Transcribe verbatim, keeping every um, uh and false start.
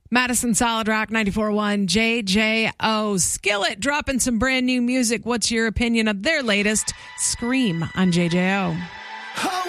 Madison Solid Rock ninety-four point one J J O. Skillet dropping some brand new music. What's your opinion of their latest? Scream on J J O.